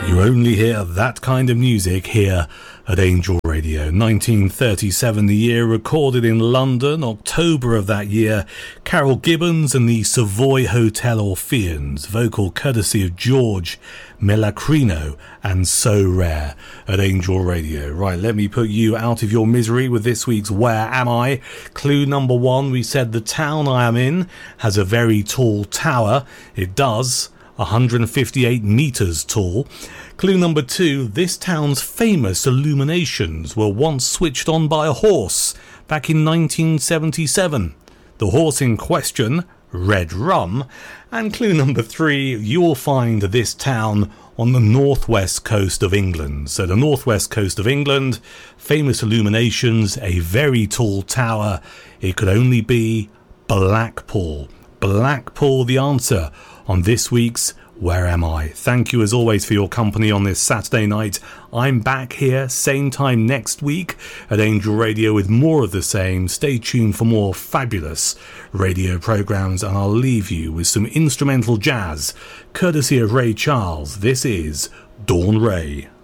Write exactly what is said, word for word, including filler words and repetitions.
You only hear that kind of music here at Angel Radio. nineteen thirty-seven, the year, recorded in London, October of that year. Carol Gibbons and the Savoy Hotel Orpheans, vocal courtesy of George Melacrino and So Rare at Angel Radio. Right, let me put you out of your misery with this week's Where Am I? Clue number one, we said the town I am in has a very tall tower. It does. one hundred fifty-eight metres tall. Clue number two, this town's famous illuminations were once switched on by a horse back in nineteen seventy-seven. The horse in question, Red Rum. And clue number three, you will find this town on the northwest coast of England. So the northwest coast of England, famous illuminations, a very tall tower. It could only be Blackpool. Blackpool, the answer on this week's Where Am I? Thank you as always for your company on this Saturday night. I'm back here same time next week at Angel Radio with more of the same. Stay tuned for more fabulous radio programs, and I'll leave you with some instrumental jazz courtesy of Ray Charles. This is Dawn Ray.